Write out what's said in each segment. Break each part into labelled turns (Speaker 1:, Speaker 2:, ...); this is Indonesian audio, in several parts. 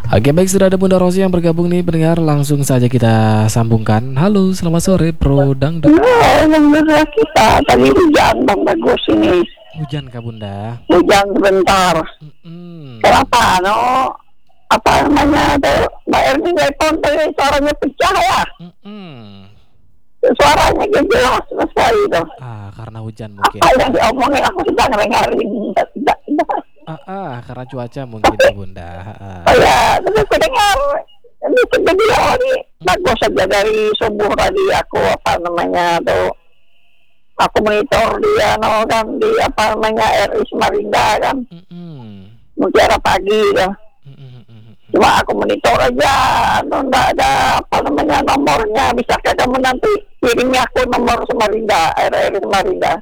Speaker 1: Oke, baik, sudah ada Bunda Rosi yang bergabung nih pendengar. Langsung saja kita sambungkan. Halo, selamat sore Pro Dangdut.
Speaker 2: Alhamdulillah kita tadi hujan bang bagus ini.
Speaker 1: Hujan kah Bunda?
Speaker 2: Hujan sebentar. Kenapa? No, apa namanya tuh Mbak Erni telepon tadi suaranya pecah ya. Suaranya gak jelas sekali tuh.
Speaker 1: Karena hujan mungkin.
Speaker 2: Apa yang diomongin aku sedang dengerin.
Speaker 1: Karena cuaca mungkin ya Bunda.
Speaker 2: Oh ya, tapi aku dengar ini video ini bagus saja dari subuh tadi aku apa namanya tuh. Aku monitor dia no kan di apa namanya RI Samarinda kan. Mutiara pagi kan. Cuma aku monitor aja, enggak ada apa namanya nomornya. Bisakah kamu nanti kirimnya aku nomor Samarinda, RI Samarinda?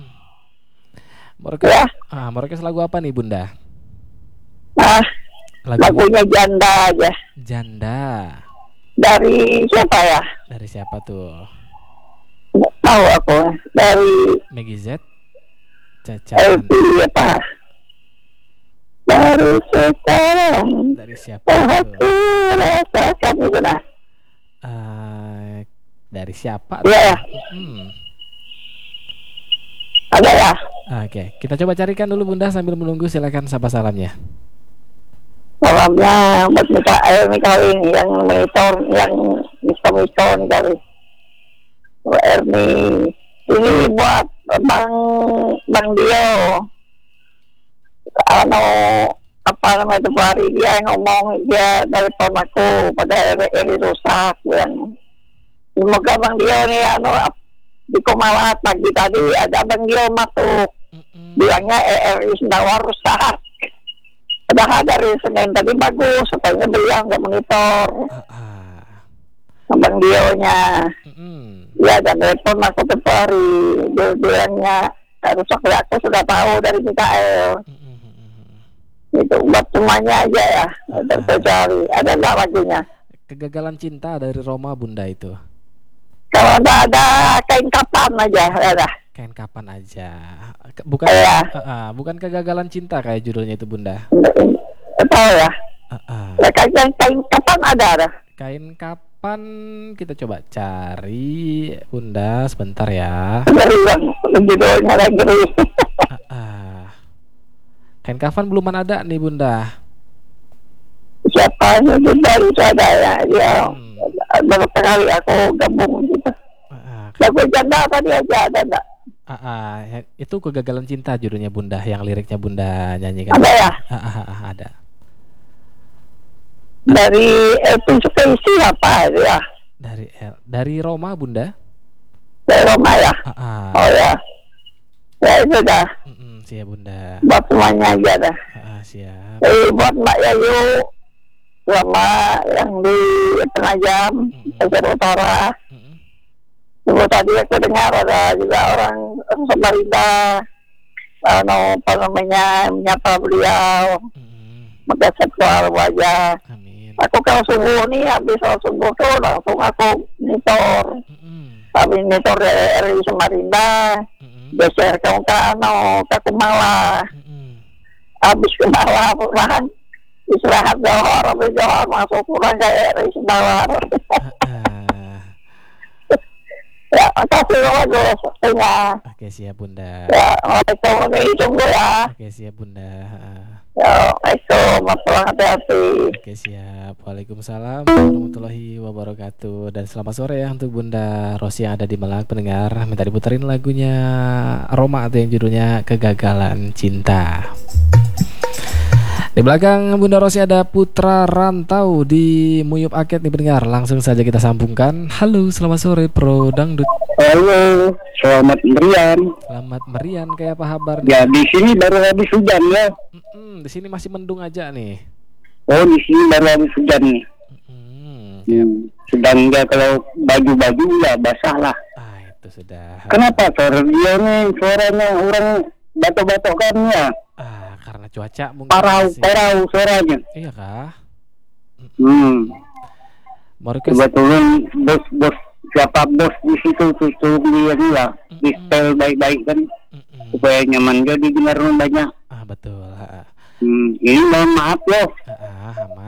Speaker 1: Mereka lagu apa nih Bunda?
Speaker 2: Lagunya Janda aja.
Speaker 1: Janda.
Speaker 2: Dari siapa ya?
Speaker 1: Dari siapa tuh?
Speaker 2: Nggak tahu aku. Dari
Speaker 1: Meggy Z. Caca.
Speaker 2: apa? Dari sekarang.
Speaker 1: Dari siapa
Speaker 2: aku rasakan itu nah.
Speaker 1: Dari siapa?
Speaker 2: Iya ya. Ada ya.
Speaker 1: Oke, kita coba carikan dulu Bunda sambil menunggu. Silakan sapa salamnya.
Speaker 2: Salamnya buat Mikael ini yang monitor, yang monitor nih kali. Mbak Erni. Ini buat Bang Dio. Apa namanya itu hari dia ngomong dia dari tahun aku pada RI rusak yang semoga Bang Dio nih di Kumalat pagi tadi ada Bang Dio masuk bilangnya RI Sendawa rusak padahal dari Senin tadi bagus supaya beliau nggak monitor Bang Dio nya ya dan telepon aku tiap hari dia bilangnya rusak ya aku sudah tahu dari Mikael itu buat semuanya aja ya tercari ada nggak lagunya
Speaker 1: Kegagalan Cinta dari Roma Bunda itu.
Speaker 2: Kalau ada kain kapan aja ada.
Speaker 1: Kain kapan aja. Bukan bukan Kegagalan Cinta kayak judulnya itu Bunda.
Speaker 2: Tahu ya. Kain kapan ada.
Speaker 1: Kain kapan kita coba cari Bunda sebentar ya.
Speaker 2: Judulnya lagi.
Speaker 1: Kain kapan belum ada nih Bunda.
Speaker 2: Siapa yang baru ada ya. Dia beberapa kali aku gabung gitu. Lagu Janda tadi aja ada enggak?
Speaker 1: Itu Kegagalan Cinta judulnya Bunda, yang liriknya Bunda nyanyikan.
Speaker 2: Ada ya?
Speaker 1: Ada.
Speaker 2: Dari Spacey apa itu ya?
Speaker 1: Dari Roma Bunda.
Speaker 2: Dari Roma ya? Oh ya. Ya itu dah.
Speaker 1: Siap Bunda.
Speaker 2: Buat semuanya aja dah.
Speaker 1: Siap.
Speaker 2: Buat Mbak Yayu sama yang di Penajam, Pesir Utara. Dulu tadi aku dengar ada juga orang Samarinda apa namanya menyapa beliau, mendesak soal wajah. Aku kalau subuh nih habis soal subuh tuh langsung aku monitor. Tapi monitor dari Samarinda, geser ke Kumala. Habis Kumala pulang istirahat Johor masuk pulang ke RI Sumbawa. Ya, makasih bagus waktunya.
Speaker 1: Oke, siap Bunda.
Speaker 2: Ya, waalaikumsalam, tunggu ya.
Speaker 1: Oke, siap Bunda.
Speaker 2: Ya, waalaikumsalam, pulang hati-hati.
Speaker 1: Oke, siap. Waalaikumsalam warahmatullahi wabarakatuh. Dan selamat sore ya untuk Bunda Rosi yang ada di Malang pendengar. Minta diputerin lagunya Roma atau yang judulnya Kegagalan Cinta. Di belakang Bunda Rosi ada Putra Rantau di Muyup Aket nih pendengar. Langsung saja kita sambungkan. Halo, selamat sore Pro Dangdut.
Speaker 2: Halo, selamat merian.
Speaker 1: Selamat merian, kayak apa kabar nih?
Speaker 2: Ya di sini baru habis hujan ya.
Speaker 1: Di sini masih mendung aja nih.
Speaker 2: Oh, di sini baru habis hujan nih. Sedang ya kalau baju-baju ya basah lah.
Speaker 1: Itu sudah.
Speaker 2: Kenapa suara dia nih suaranya orang batok-batok kan ya?
Speaker 1: Karena cuaca mungkin.
Speaker 2: Parau suaranya.
Speaker 1: Iya kah?
Speaker 2: Kebetulan bos siapa bos di situ tuh dia di setel baik-baik kan supaya nyaman jadi dengar banyak.
Speaker 1: Betul.
Speaker 2: Ini mohon maaf loh.